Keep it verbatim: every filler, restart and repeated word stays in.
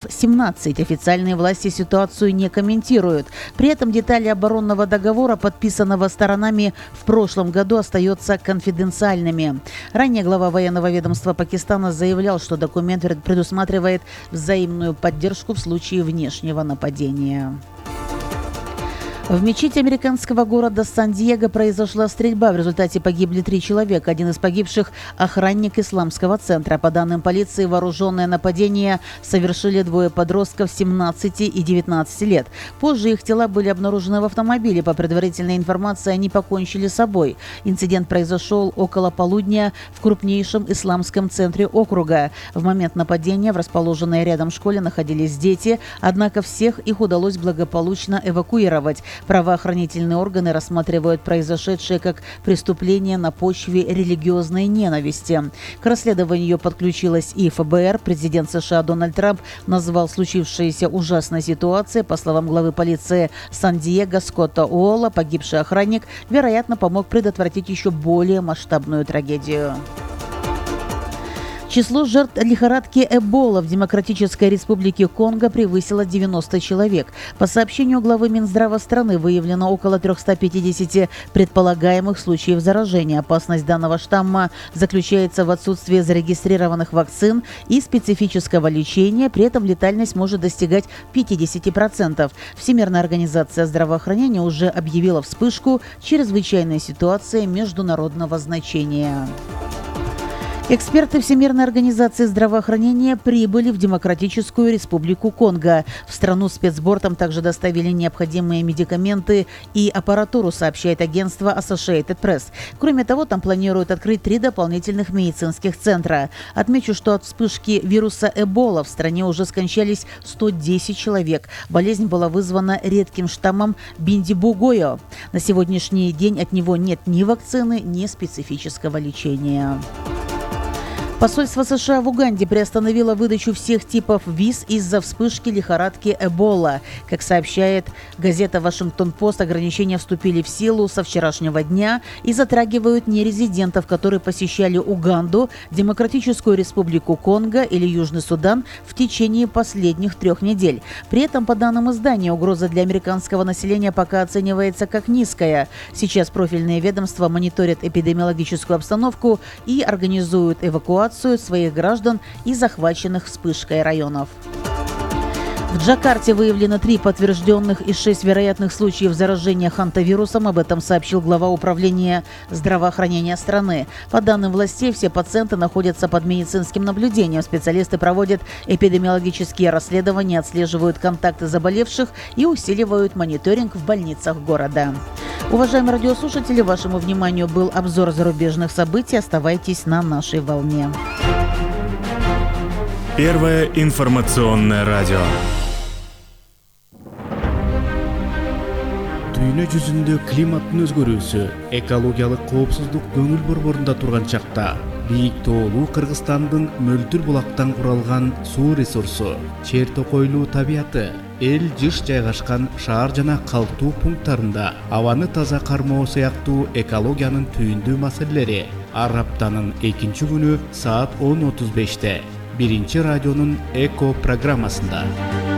семнадцать. Официальные власти ситуацию не комментируют. При этом детали оборонного договора, подписанного сторонами в прошлом году, остаются конфиденциальными. Ранее глава военного ведомства Пакистана заявлял, что документ предусматривает взаимную поддержку в случае внешнего нападения. В мечети американского города Сан-Диего произошла стрельба. В результате погибли три человека. Один из погибших – охранник исламского центра. По данным полиции, вооруженное нападение совершили двое подростков семнадцати и девятнадцати лет. Позже их тела были обнаружены в автомобиле. По предварительной информации, они покончили с собой. Инцидент произошел около полудня в крупнейшем исламском центре округа. В момент нападения в расположенной рядом школе находились дети, однако всех их удалось благополучно эвакуировать. Правоохранительные органы рассматривают произошедшее как преступление на почве религиозной ненависти. К расследованию подключилась и эф бэ эр. Президент США Дональд Трамп назвал случившееся ужасной ситуацией. По словам главы полиции Сан-Диего Скотта Уолла, погибший охранник, вероятно, помог предотвратить еще более масштабную трагедию. Число жертв лихорадки Эбола в Демократической Республике Конго превысило девяносто человек. По сообщению главы Минздрава страны, выявлено около трёхсот пятидесяти предполагаемых случаев заражения. Опасность данного штамма заключается в отсутствии зарегистрированных вакцин и специфического лечения. При этом летальность может достигать пятидесяти процентов. Всемирная организация здравоохранения уже объявила вспышку чрезвычайной ситуации международного значения. Эксперты Всемирной организации здравоохранения прибыли в Демократическую Республику Конго. В страну спецбортом также доставили необходимые медикаменты и аппаратуру, сообщает агентство Associated Press. Кроме того, там планируют открыть три дополнительных медицинских центра. Отмечу, что от вспышки вируса Эбола в стране уже скончались сто десять человек. Болезнь была вызвана редким штаммом Биндибугойо. На сегодняшний день от него нет ни вакцины, ни специфического лечения. Посольство США в Уганде приостановило выдачу всех типов виз из-за вспышки лихорадки Эбола. Как сообщает газета «Вашингтон-Пост», ограничения вступили в силу со вчерашнего дня и затрагивают нерезидентов, которые посещали Уганду, Демократическую Республику Конго или Южный Судан в течение последних трех недель. При этом, по данным издания, угроза для американского населения пока оценивается как низкая. Сейчас профильные ведомства мониторят эпидемиологическую обстановку и организуют эвакуацию своих граждан из захваченных вспышкой районов. В Джакарте выявлено три подтвержденных и шесть вероятных случаев заражения хантавирусом. Об этом сообщил глава управления здравоохранения страны. По данным властей, все пациенты находятся под медицинским наблюдением. Специалисты проводят эпидемиологические расследования, отслеживают контакты заболевших и усиливают мониторинг в больницах города. Уважаемые радиослушатели, вашему вниманию был обзор зарубежных событий. Оставайтесь на нашей волне. Первое информационное радио. Дүйнө жүзүндө климаттын өзгөрүүсү, экологиялык коопсуздук көңүл борборунда турган чакта бийик тоолуу Кыргызстандын мөлтүр булактан куралган суу ресурсу, чер токойлуу табияты, эл жыш жайгашкан шаар жана калктуу пункттарында абаны таза кармоо сыяктуу экологиянын түйүндүү маселелери ар аптанын экинчи күнү саат он отуз беште биринчи радионун эко программасында.